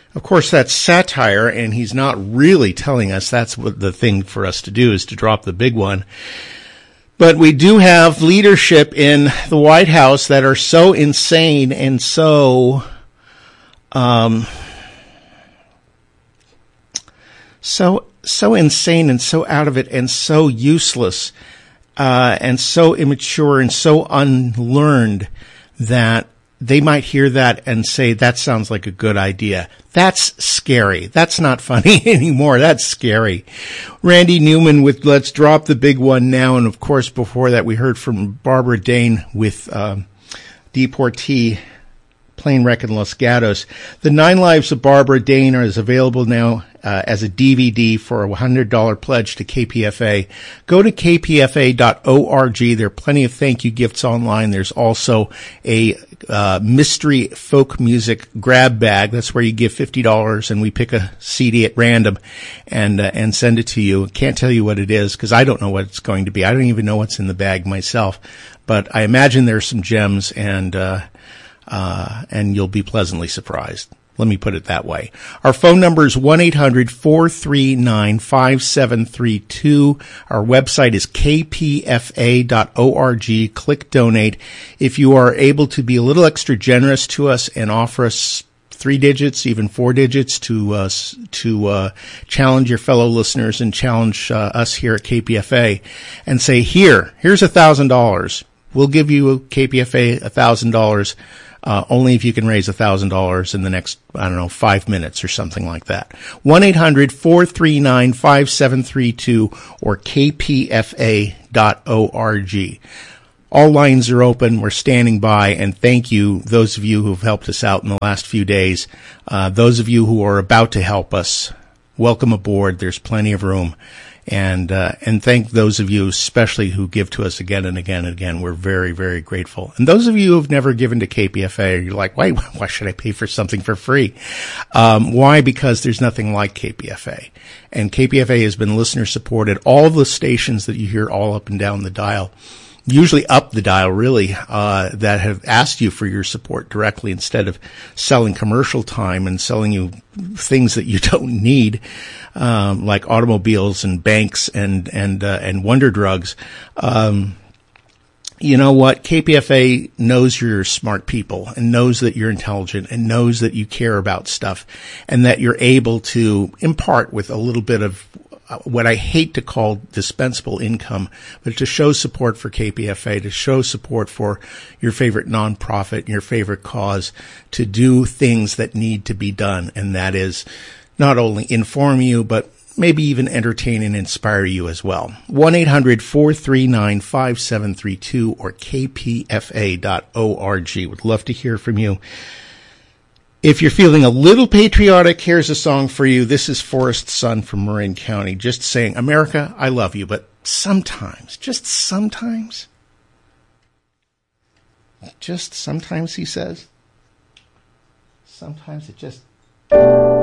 Of course, that's satire, and he's not really telling us that's what the thing for us to do is to drop the big one. But we do have leadership in the White House that are so insane and so insane and so out of it and so useless and so immature and so unlearned that they might hear that and say, that sounds like a good idea. That's scary. That's not funny anymore. That's scary. Randy Newman with Let's Drop the Big One Now. And of course, before that, we heard from Barbara Dane with Deportee, Plane Wreck in Los Gatos. The 9 Lives of Barbara Dane is available now as a DVD for a $100 pledge to KPFA. Go to kpfa.org. There are plenty of thank you gifts online. There's also a mystery folk music grab bag. That's where you give $50 and we pick a CD at random and send it to you. Can't tell you what it is because I don't know what it's going to be. I don't even know what's in the bag myself, but I imagine there's some gems and you'll be pleasantly surprised. Let me put it that way. Our phone number is 1-800-439-5732. Our website is kpfa.org. Click donate. If you are able to be a little extra generous to us and offer us 3 digits, even 4 digits to challenge your fellow listeners and challenge us here at KPFA and say, here's $1,000. We'll give you KPFA $1,000. Only if you can raise $1,000 in the next, 5 minutes or something like that. 1-800-439-5732 or kpfa.org. All lines are open. We're standing by, and thank you, those of you who've helped us out in the last few days. Those of you who are about to help us, welcome aboard. There's plenty of room. And thank those of you especially who give to us again and again and again. We're very, very grateful. And those of you who've never given to KPFA, you're like, why should I pay for something for free? Why? Because there's nothing like KPFA. And KPFA has been listener supported. All the stations that you hear all up and down the dial, usually up the dial really, that have asked you for your support directly instead of selling commercial time and selling you things that you don't need, like automobiles and banks and wonder drugs. You know what? KPFA knows you're smart people and knows that you're intelligent and knows that you care about stuff and that you're able to impart with a little bit of what I hate to call dispensable income, but to show support for KPFA, to show support for your favorite nonprofit, your favorite cause, to do things that need to be done. And that is not only inform you, but maybe even entertain and inspire you as well. 1-800-439-5732 or kpfa.org. Would love to hear from you. If you're feeling a little patriotic, here's a song for you. This is Forrest Son from Marin County, just saying, America, I love you, but sometimes, just sometimes, he says, sometimes it just